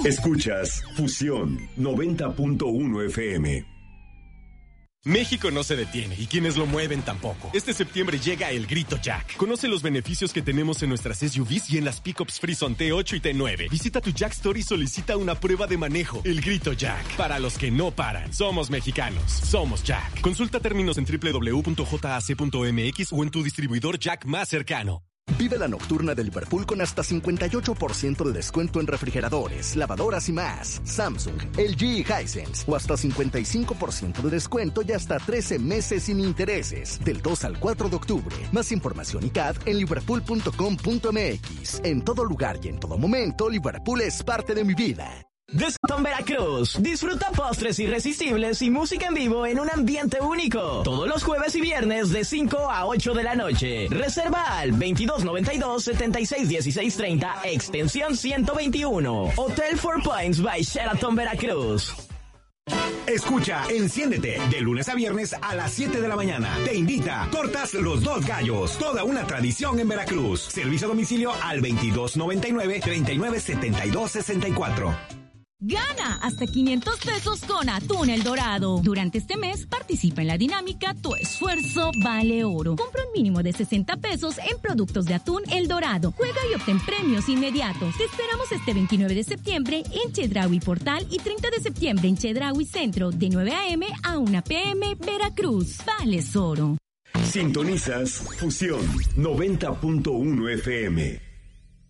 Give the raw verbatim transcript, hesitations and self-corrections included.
Escuchas Fusión noventa punto uno F M. México no se detiene y quienes lo mueven tampoco. Este septiembre llega el Grito Jack. Conoce los beneficios que tenemos en nuestras S U Vs y en las pickups Frison T ocho y T nueve. Visita tu Jack Store y solicita una prueba de manejo. El Grito Jack. Para los que no paran. Somos mexicanos. Somos Jack. Consulta términos en doble u doble u doble u punto jac punto m x o en tu distribuidor Jack más cercano. Vive la nocturna de Liverpool con hasta cincuenta y ocho por ciento de descuento en refrigeradores, lavadoras y más. Samsung, L G y Hisense. O hasta cincuenta y cinco por ciento de descuento y hasta trece meses sin intereses. Del dos al cuatro de octubre. Más información y C A D en liverpool punto com punto m x. En todo lugar y en todo momento, Liverpool es parte de mi vida. Descontón Veracruz. Disfruta postres irresistibles y música en vivo en un ambiente único. Todos los jueves y viernes de cinco a ocho de la noche. Reserva al veintidós noventa y dos, setenta y seis dieciséis treinta, extensión ciento veintiuno. Hotel Four Points by Sheraton Veracruz. Escucha Enciéndete de lunes a viernes a las siete de la mañana. Te invita Tortas Los Dos Gallos, toda una tradición en Veracruz. Servicio a domicilio al veintidós noventa y nueve, treinta y nueve setenta y dos sesenta y cuatro. Gana hasta quinientos pesos con Atún El Dorado. Durante este mes participa en la dinámica Tu Esfuerzo Vale Oro. Compra un mínimo de sesenta pesos en productos de Atún El Dorado. Juega y obtén premios inmediatos. Te esperamos este veintinueve de septiembre en Chedraui Portal y treinta de septiembre en Chedraui Centro de nueve a eme a una pe eme Veracruz. Vales Oro. Sintonizas Fusión noventa punto uno F M.